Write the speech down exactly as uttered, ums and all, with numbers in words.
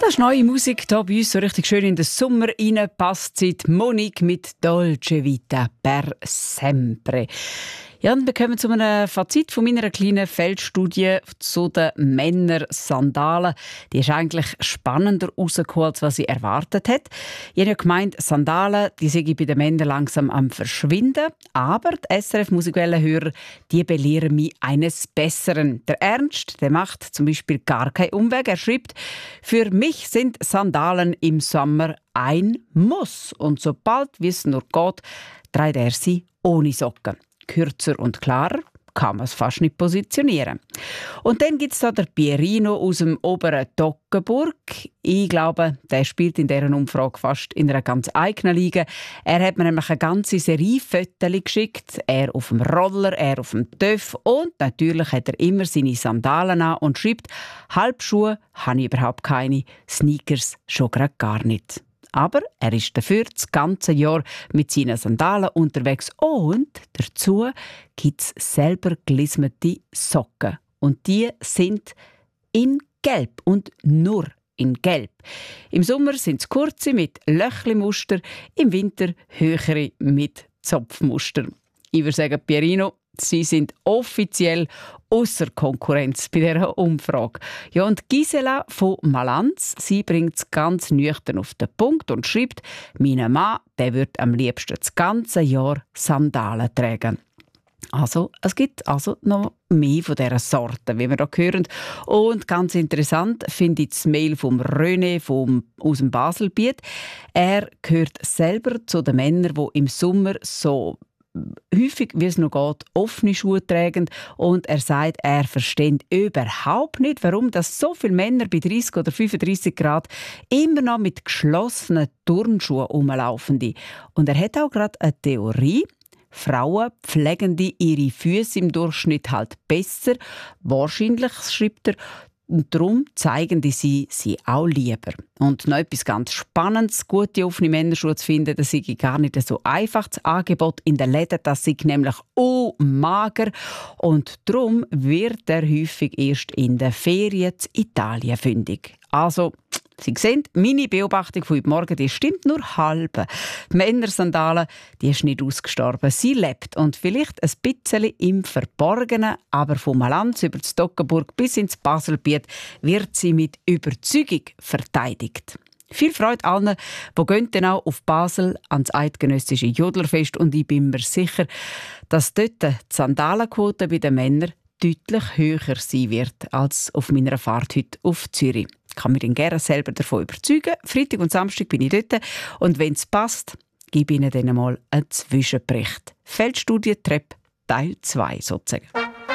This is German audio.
Das ist neue Musik hier bei uns, so richtig schön in den Sommer rein, passt seit Monique mit «Dolce Vita per sempre». Ja, und wir kommen zu einem Fazit von meiner kleinen Feldstudie zu den Männersandalen. Die ist eigentlich spannender rausgekommen, als was ich erwartet hätte. Ich habe ja gemeint, Sandalen, die sehe ich bei den Männern langsam am Verschwinden. Aber die S R F-Musikwellenhörer, die belehren mich eines Besseren. Der Ernst, der macht zum Beispiel gar keinen Umweg. Er schreibt, für mich sind Sandalen im Sommer ein Muss. Und sobald wie es nur geht, trägt er sie ohne Socken. Kürzer und klarer kann man es fast nicht positionieren. Und dann gibt es da der Pierino aus dem oberen Toggenburg. Ich glaube, der spielt in dieser Umfrage fast in einer ganz eigenen Liga. Er hat mir nämlich eine ganze Serie Fotos geschickt. Er auf dem Roller, er auf dem Töff und natürlich hat er immer seine Sandalen an und schreibt, Halbschuhe habe ich überhaupt keine, Sneakers schon gerade gar nicht. Aber er ist dafür das ganze Jahr mit seinen Sandalen unterwegs und dazu gibt es selber gelismete Socken. Und die sind in Gelb und nur in Gelb. Im Sommer sind es kurze mit Löchli-Muster, im Winter höhere mit Zopfmuster. Ich würde sagen, Pierino, Sie sind offiziell ausser Konkurrenz bei dieser Umfrage. Ja, und Gisela von Malanz, sie bringt es ganz nüchtern auf den Punkt und schreibt, mein Mann, der wird am liebsten das ganze Jahr Sandalen tragen. Also, es gibt also noch mehr von dieser Sorte, wie wir hier hören. Und ganz interessant finde ich das Mail vom René vom, aus dem Baselbiet. Er gehört selber zu den Männern, die im Sommer so häufig, wie es noch geht, offene Schuhe tragen. Und er sagt, er versteht überhaupt nicht, warum das so viele Männer bei dreißig oder fünfunddreissig Grad immer noch mit geschlossenen Turnschuhen rumlaufen. Und er hat auch gerade eine Theorie. Frauen pflegen ihre Füße im Durchschnitt halt besser. Wahrscheinlich, schreibt er, und darum zeigen die sie sie auch lieber. Und noch etwas ganz Spannendes, gute offene Männerschuhe zu finden, das ist gar nicht so einfach. Das Angebot in den Läden, das ist nämlich auch mager. Und darum wird er häufig erst in den Ferien in Italien fündig. Also, Sie sehen, meine Beobachtung von heute Morgen, die stimmt nur halb. Die Männersandale, die ist nicht ausgestorben. Sie lebt und vielleicht ein bisschen im Verborgenen, aber vom Malanz über die Toggenburg bis ins Baselbiet wird sie mit Überzeugung verteidigt. Viel Freude allen, die gehen dann auch auf Basel ans eidgenössische Jodlerfest und ich bin mir sicher, dass dort die Sandalenquote bei den Männern deutlich höher sein wird als auf meiner Fahrt heute auf Zürich. Ich kann mich dann gerne selber davon überzeugen. Freitag und Samstag bin ich dort. Und wenn es passt, gebe ich Ihnen dann mal einen Zwischenbericht. Feldstudie Trepp Teil zwei sozusagen.